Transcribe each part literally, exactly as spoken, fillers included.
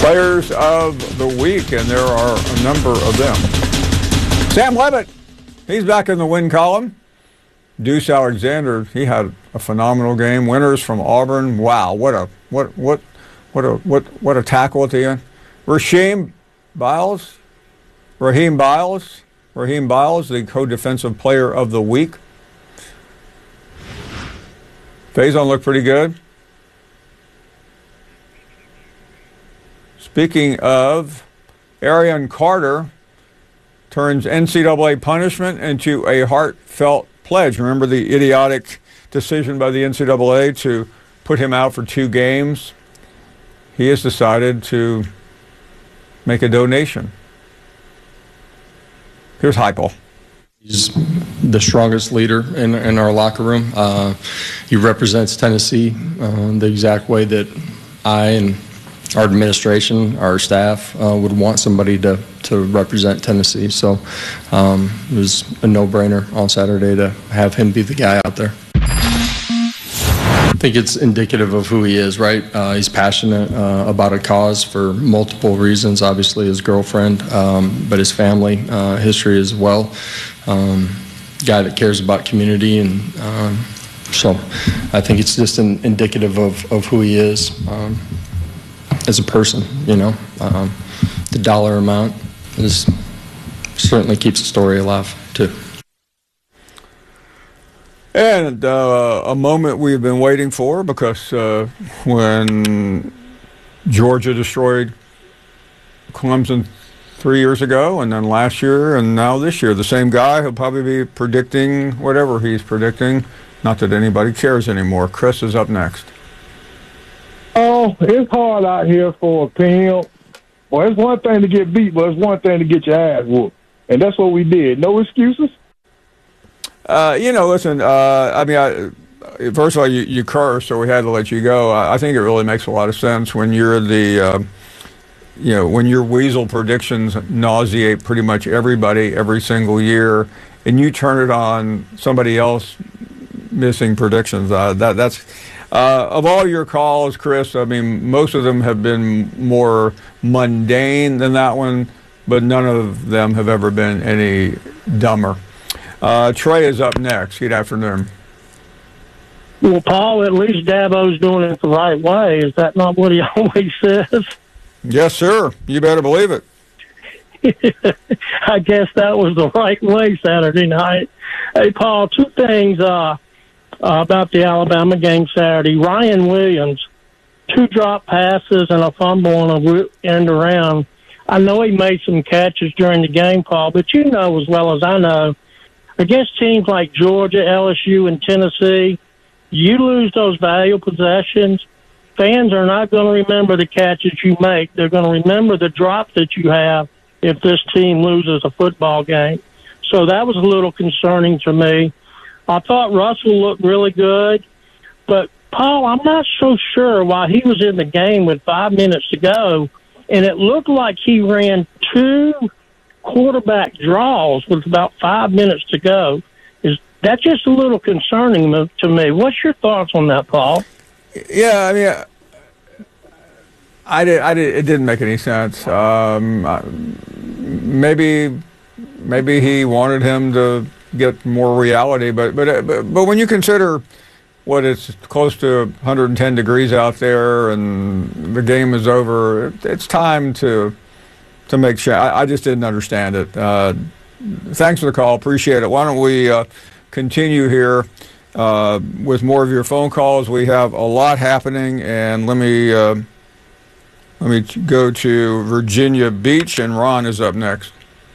Players of the Week, and there are a number of them. Sam Levitt, he's back in the win column. Deuce Alexander, he had a phenomenal game. Winners from Auburn. Wow, what a what what what a what what a tackle at the end. Rasheem Biles, Raheem Biles, Raheem Biles, the co-defensive player of the week. Faison looked pretty good. Speaking of, Arian Carter turns N C double A punishment into a heartfelt pledge. Remember the idiotic decision by the N C double A to put him out for two games? He has decided to make a donation. Here's Heupel. He's the strongest leader in, in our locker room. Uh, he represents Tennessee uh, the exact way that I and our administration, our staff, uh, would want somebody to, to represent Tennessee. So um, it was a no-brainer on Saturday to have him be the guy out there. I think it's indicative of who he is, right? Uh, he's passionate uh, about a cause for multiple reasons. Obviously, his girlfriend, um, but his family uh, history as well. Um, guy that cares about community, and um, so I think it's just an indicative of, of who he is. Um, as a person, you know. Um, the dollar amount is certainly keeps the story alive, too. And uh, a moment we've been waiting for, because uh, when Georgia destroyed Clemson three years ago, and then last year, and now this year, the same guy who'll probably be predicting whatever he's predicting. Not that anybody cares anymore. Chris is up next. Oh, it's hard out here for a pimp. Well, it's one thing to get beat, but it's one thing to get your ass whooped. And that's what we did. No excuses? Uh, you know, listen, uh, I mean, I, first of all, you, you cursed, so we had to let you go. I, I think it really makes a lot of sense when you're the, uh, you know, when your weasel predictions nauseate pretty much everybody every single year, and you turn it on somebody else missing predictions. Uh, that that's... Uh, of all your calls, Chris, I mean, most of them have been more mundane than that one, but none of them have ever been any dumber. Uh, Trey is up next. Good afternoon. Well, Paul, at least Dabo's doing it the right way. Is that not what he always says? Yes, sir. You better believe it. I guess that was the right way Saturday night. Hey, Paul, two things. Uh, Uh, about the Alabama game Saturday. Ryan Williams, two drop passes and a fumble on a end around. I know he made some catches during the game, Paul, but you know as well as I know, against teams like Georgia, L S U, and Tennessee, you lose those valuable possessions, fans are not going to remember the catches you make. They're going to remember the drop that you have if this team loses a football game. So that was a little concerning to me. I thought Russell looked really good, but, Paul, I'm not so sure why he was in the game with five minutes to go, and it looked like he ran two quarterback draws with about five minutes to go. Is that just a little concerning to me? What's your thoughts on that, Paul? Yeah, I mean, I did. I did. It didn't make any sense. Um, maybe, maybe he wanted him to get more reality, but but but, but when you consider what it's close to one hundred ten degrees out there and the game is over, it, it's time to to make sure. I, I just didn't understand it. Uh, thanks for the call, appreciate it. Why don't we uh, continue here uh, with more of your phone calls? We have a lot happening, and let me uh, let me go to Virginia Beach, and Ron is up next.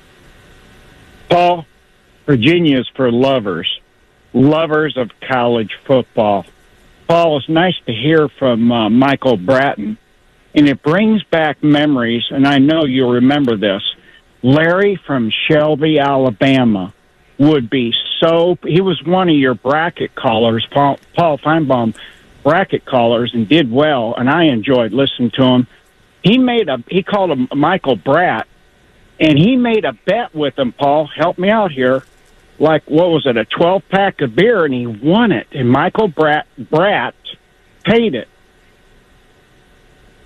Paul, Virginia is for lovers, lovers of college football. Paul, it's nice to hear from uh, Michael Bratton, and it brings back memories, and I know you'll remember this. Larry from Shelby, Alabama, would be so, he was one of your bracket callers, Paul, Paul Feinbaum bracket callers, and did well, and I enjoyed listening to him. He made a, he called him Michael Bratt, and he made a bet with him, Paul, help me out here, like, what was it, a twelve-pack of beer, and he won it, and Michael Bratt, Bratt paid it.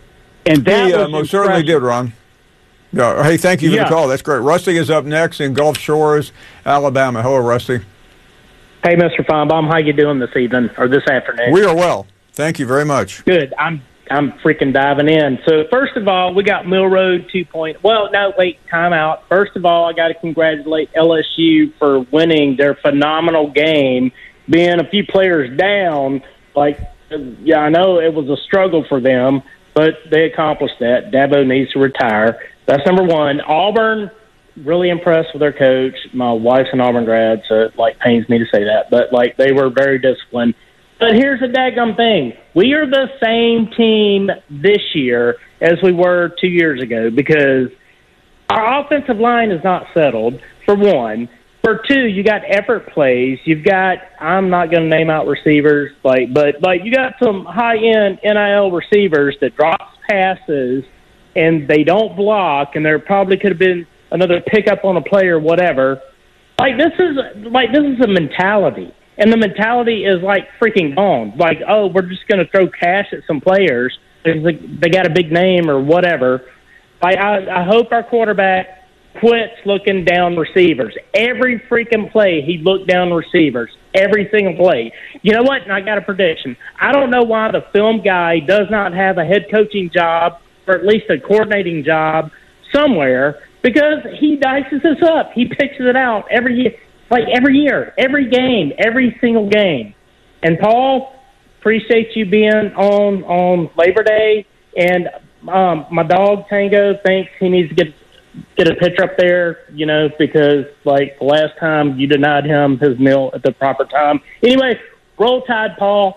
And that he uh, was most certainly impressive. did, Ron. Yeah, hey, thank you for Yeah. the call. That's great. Rusty is up next in Gulf Shores, Alabama. Hello, Rusty. Hey, Mister Feinbaum, how you doing this evening or this afternoon? We are well. Thank you very much. Good. I'm I'm freaking diving in. So first of all, we got Mill Road two point oh. Well, no, wait, time out. First of all, I got to congratulate L S U for winning their phenomenal game, being a few players down. Like, yeah, I know it was a struggle for them, but they accomplished that. Dabo needs to retire. That's number one. Auburn, really impressed with their coach. My wife's an Auburn grad, so it, like, pains me to say that. But, like, they were very disciplined. But here's the daggum thing. We are the same team this year as we were two years ago because our offensive line is not settled, for one. For two, you got effort plays. You've got, I'm not going to name out receivers, like, but like you got some high-end N I L receivers that drops passes and they don't block, and there probably could have been another pickup on a play or whatever. Like this is like this is a mentality, and the mentality is like freaking gone. Like, oh, we're just going to throw cash at some players because they, they got a big name or whatever. Like, I, I hope our quarterback quits looking down receivers. Every freaking play, he looked down receivers. Every single play. You know what? And I got a prediction. I don't know why the film guy does not have a head coaching job or at least a coordinating job somewhere, because he dices us up. He picks it out every year, like every year, every game, every single game. And Paul, appreciate you being on on Labor Day. And um, my dog Tango thinks he needs to get get a picture up there, you know, because like the last time you denied him his meal at the proper time. Anyway, roll Tide, Paul.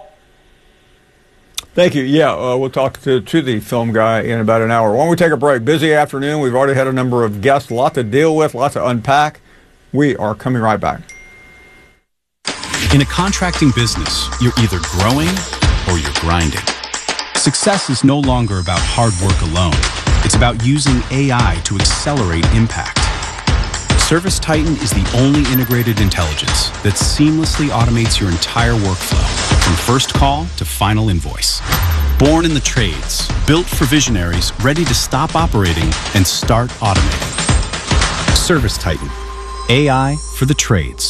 Thank you. Yeah, uh, we'll talk to, to the film guy in about an hour. Why don't we take a break? Busy afternoon. We've already had a number of guests, a lot to deal with, lots to unpack. We are coming right back. In a contracting business, you're either growing or you're grinding. Success is no longer about hard work alone. It's about using A I to accelerate impact. ServiceTitan is the only integrated intelligence that seamlessly automates your entire workflow, from first call to final invoice. Born in the trades, built for visionaries ready to stop operating and start automating. ServiceTitan, A I for the trades.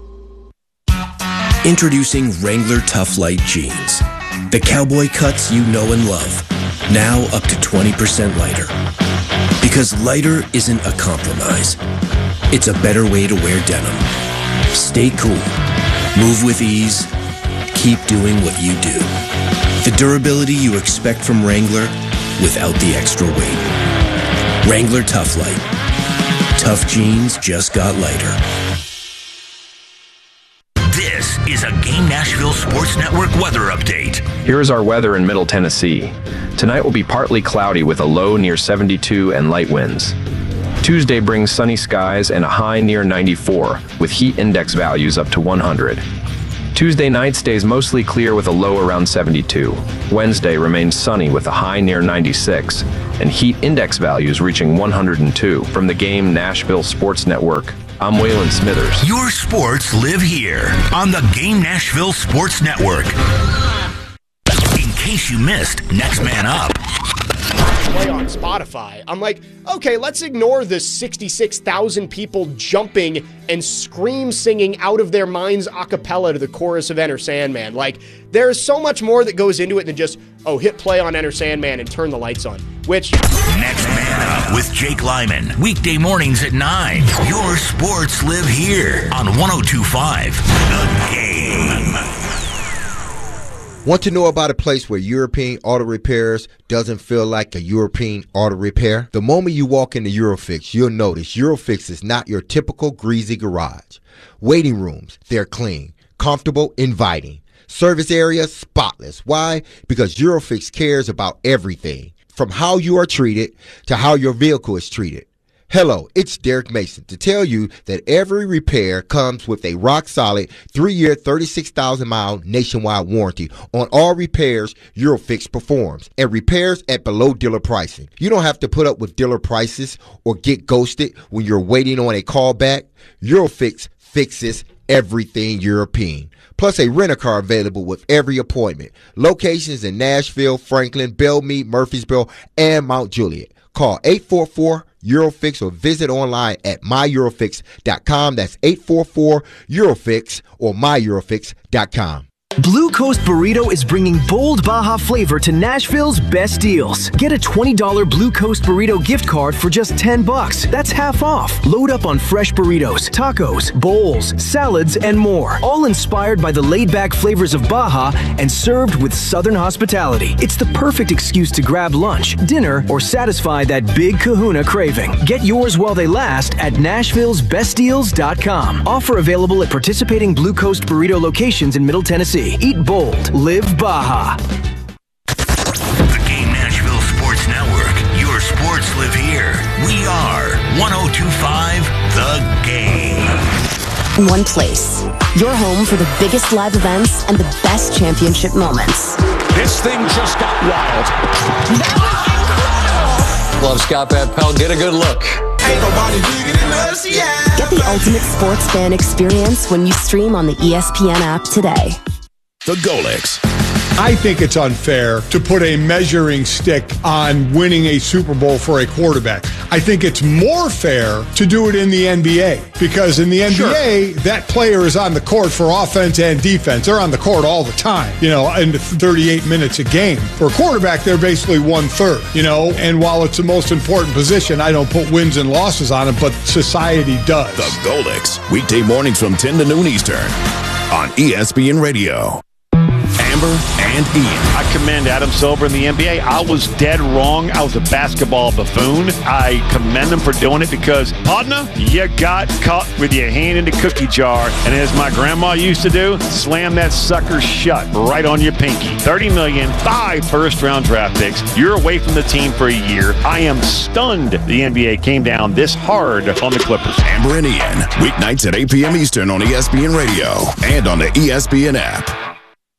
Introducing Wrangler Tough Light Jeans. The cowboy cuts you know and love. Now up to twenty percent lighter. Because lighter isn't a compromise. It's a better way to wear denim. Stay cool. Move with ease. Keep doing what you do. The durability you expect from Wrangler without the extra weight. Wrangler Tough Light. Tough jeans just got lighter. This is a Game Nashville Sports Network weather update. Here is our weather in Middle Tennessee. Tonight will be partly cloudy with a low near seventy-two and light winds. Tuesday brings sunny skies and a high near ninety-four, with heat index values up to one hundred. Tuesday night stays mostly clear with a low around seventy-two. Wednesday remains sunny with a high near ninety-six, and heat index values reaching one hundred two. From the Game Nashville Sports Network, I'm Waylon Smithers. Your sports live here on the Game Nashville Sports Network. In case you missed Next Man Up. Play on Spotify. I'm like, okay, let's ignore the sixty-six thousand people jumping and scream singing out of their minds a cappella to the chorus of Enter Sandman. Like, there's so much more that goes into it than just, oh, hit play on Enter Sandman and turn the lights on. Which... Next Man Up with Jake Lyman. Weekday mornings at nine. Your sports live here on one oh two point five The Game. Want to know about a place where European Auto Repairs doesn't feel like a European auto repair? The moment you walk into Eurofix, you'll notice Eurofix is not your typical greasy garage. Waiting rooms, they're clean, comfortable, inviting. Service area, spotless. Why? Because Eurofix cares about everything, from how you are treated to how your vehicle is treated. Hello, it's Derek Mason to tell you that every repair comes with a rock-solid three-year, thirty-six thousand mile nationwide warranty on all repairs Eurofix performs, and repairs at below dealer pricing. You don't have to put up with dealer prices or get ghosted when you're waiting on a call back. Eurofix fixes everything European. Plus a rent-a-car available with every appointment. Locations in Nashville, Franklin, Belmead, Murfreesboro, and Mount Juliet. Call eight four four Eurofix or visit online at my eurofix dot com. That's eight four four Eurofix or my eurofix dot com. Blue Coast Burrito is bringing bold Baja flavor to Nashville's best deals. Get a twenty dollars Blue Coast Burrito gift card for just ten bucks. That's half off. Load up on fresh burritos, tacos, bowls, salads, and more. All inspired by the laid-back flavors of Baja and served with Southern hospitality. It's the perfect excuse to grab lunch, dinner, or satisfy that big kahuna craving. Get yours while they last at nashvilles best deals dot com. Offer available at participating Blue Coast Burrito locations in Middle Tennessee. Eat bold. Live Baja. The Game Nashville Sports Network. Your sports live here. We are one oh two point five The Game. One place. Your home for the biggest live events and the best championship moments. This thing just got wild. Love Scott Van Pelt. Get a good look. Ain't nobody bigger than us, yeah. Get the ultimate sports fan experience when you stream on the E S P N app today. The Golix. I think it's unfair to put a measuring stick on winning a Super Bowl for a quarterback. I think it's more fair to do it in the N B A because in the N B A, sure. that player is on the court for offense and defense. They're on the court all the time, you know, in thirty-eight minutes a game. For a quarterback, they're basically one-third, you know, and while it's the most important position, I don't put wins and losses on it, but society does. The Golix, weekday mornings from ten to noon Eastern on E S P N Radio. Amber and Ian. I commend Adam Silver in the N B A. I was dead wrong. I was a basketball buffoon. I commend him for doing it because, partner, you got caught with your hand in the cookie jar. And as my grandma used to do, slam that sucker shut right on your pinky. thirty million dollars, five first-round draft picks. You're away from the team for a year. I am stunned the N B A came down this hard on the Clippers. Amber and Ian, weeknights at eight p.m. Eastern on E S P N Radio and on the E S P N app.